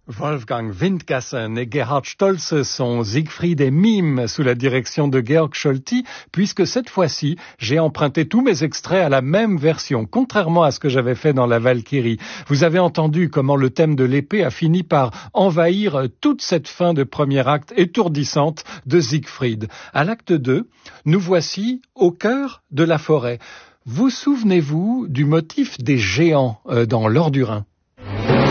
Wolfgang Windgassen et Gerhard Stolze sont Siegfried et Mime sous la direction de Georg Scholti, puisque cette fois-ci, j'ai emprunté tous mes extraits à la même version, contrairement à ce que j'avais fait dans la Valkyrie. Vous avez entendu comment le thème de l'épée a fini par envahir toute cette fin de premier acte étourdissante de Siegfried. À l'acte 2, nous voici au cœur de la forêt. Vous souvenez-vous du motif des géants dans l'Or du Rhin ?